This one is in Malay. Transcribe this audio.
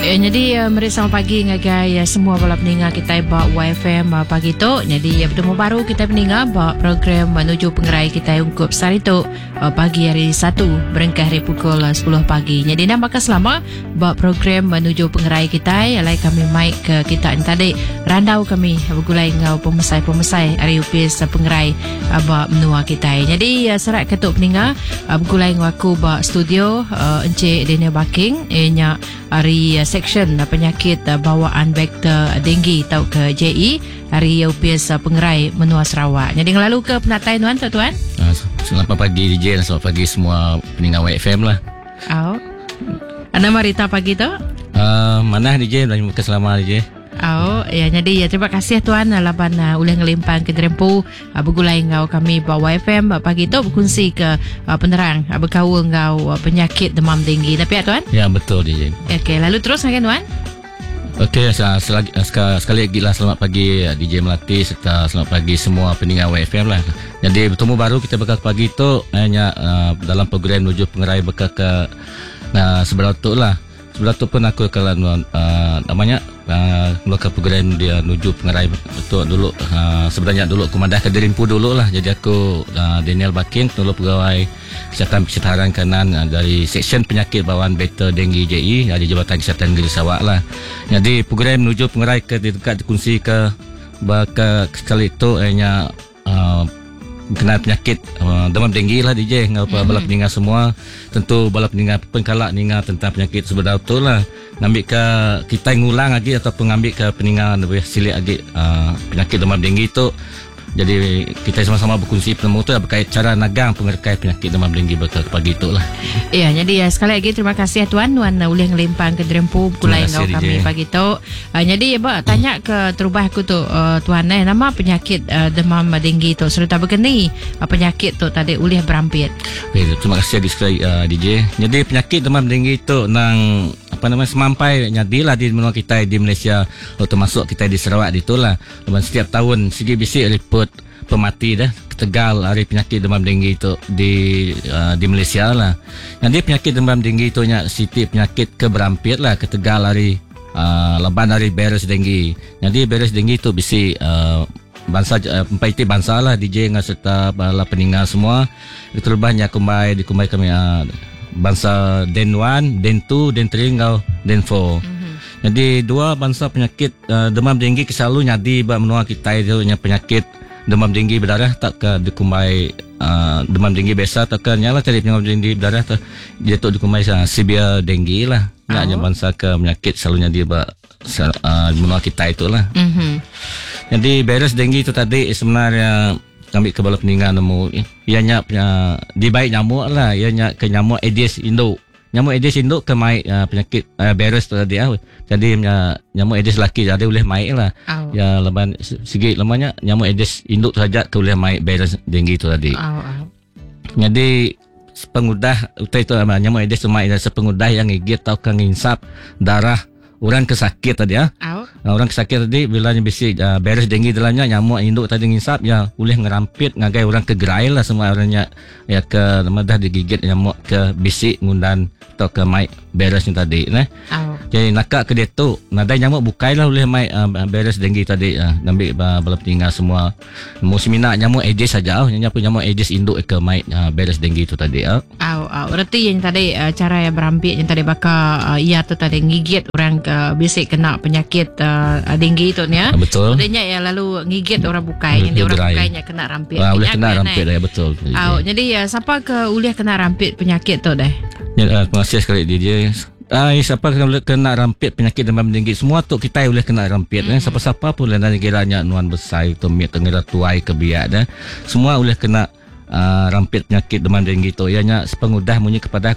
Jadi mari selamat pagi ngagai semua bala pendengar kita bak YFM pagi tu. Jadi bertemu baru kita pendengar bak program menuju pengerai kita ungkup sehari tu pagi hari 1 berengkah hari pukul 10 pagi. Jadi nampak selama bak program menuju pengerai kita alai kami mic ke kita tadi randau kami bergulai ngau pemesai-pemesai hari upis pengerai bak menua kita. Jadi serat ketuk pendengar bergulai ngau aku bak studio Encik Daniel Baking nya hari section penyakit bawaan vektor denggi tau ke JE hari UPS pengerai menua Sarawak. Jadi ngelalu ke penatai tuan. Selamat pagi DJ dan selamat pagi semua pendengar YFM lah. Anda marita pagi tu? Mana DJ dan muka selama DJ. Jadi terima kasih tuan laban uleh ngelimpang ke Derempu bergulai ngau kami bawa FM pagi tu berkongsi ke penerang berkaul ngau penyakit demam tinggi. Tapi tuan? Ya betul DJ. Okey, lalu terus kan tuan? Okey, sekali lagi lah selamat pagi DJ Melati serta selamat pagi semua pendengar YFM lah. Jadi bertemu baru kita bakal pagi tu hanya dalam program menuju pengerai bakal ke sebelah tu lah. Sebelah tu pun aku kalau namanya melakukan program dia menuju pengerai betul dulu sebenarnya dulu aku mandah ke Derempu dulu lah. Jadi aku Daniel Baking dulu pegawai kesihatan kanan dari seksyen penyakit bawaan vektor denggi JE di Jabatan Kesihatan Negeri Sarawak lah. Jadi program menuju pengerai ke dekat dikongsi ke sekali itu hanya kena penyakit demam tinggi lah DJ ngapa bala pendengar semua tentu bala pendengar pengkalak ninga tentang penyakit sebenar betul lah ngambil ke kita ngulang lagi ataupun ngambil ke pendengar lebih silik lagi penyakit demam tinggi tu. Jadi kita sama-sama berkongsi penemu tu berkait cara nagang pengerkai penyakit demam tinggi bakal pagi tu lah. Ya, jadi sekali lagi terima kasih tuan uleh ngelimpang ke Derempu kulai ngau kami pagi tu. Jadi tanya ke terubah aku tu tuan nama penyakit demam tinggi tu serta begini penyakit tu tadi uleh berampit. Okay, terima kasih sekali DJ. Jadi penyakit demam tinggi tu nang semampai nyadilah di menua kita di Malaysia termasuk kita di Sarawak ditulah. Dan setiap tahun segi bisik report pemati dah Tegal hari penyakit demam tinggi itu di Malaysia lah. Jadi penyakit demam tinggi itu nya siti penyakit keberampit lah ke Tegal hari leban hari virus denggi. Jadi virus denggi itu bisi bangsa empaiti bangsa lah DJ dengan serta bala peninggal semua itu lebahnya dikumbai kami bangsa Den 1, Den 2, Den 3 ngau Den 4. Jadi dua bangsa penyakit demam tinggi selalu nyadi menua kita itu penyakit demam tinggi berdarah tak ke dikumbai demam tinggi biasa tak ke nyala cari demam tinggi berdarah tu dia tu dikumbai severe dengue lah. Nak bangsa ke penyakit selalu nyadi menua kita itulah. Jadi virus dengue itu tadi sebenarnya ambil ke bala peninggal nemu ianya di baik nyamuk lah ianya ke nyamuk Aedes induk. Nyamuk Aedes induk ke mai penyakit virus tu tadi jadi nyamuk Aedes laki jadi boleh mai lah. Ya leban sikit lamanya nyamuk Aedes induk saja ke boleh mai virus dengue tu tadi. Jadi pengudah utai tu nyamuk Aedes tu mai sepengudah yang gigit atau ke nginsap darah orang kesakit tadi orang kesakit tadi bila bisi virus dengue dalamnya nyamuk induk tadi ngisap ya boleh ngerampit ngagai orang kegerai lah semua orangnya ya ke dah digigit nyamuk ke bisi ngundan atau ke mai virus tadi jadi nakak ke dia tu nadai nyamuk bukailah boleh mai virus dengue tadi ambil bala peninggal semua musimina nyamuk Aedes saja nyamuk Aedes induk ke mai virus dengue tu tadi berarti yang tadi cara yang berampit yang tadi bakal ia tu tadi ngigit orang bisik kena penyakit dengue tu ni betul. Adanya ya lalu ngigit orang bukai jadi orang bukainya kena rampit. Boleh kena rampit ya betul. Jadi siapa ke ulih kena rampit penyakit tu dah? Ya, terima kasih sekali DJ. Siapa kena rampit penyakit demam tinggi semua tu kita boleh kena rampit siapa-siapa pun dan kiranya nuan besar tu tengira tuai ke biak semua boleh kena rampit penyakit demam tinggi tu ianya sepengudah munyi kepada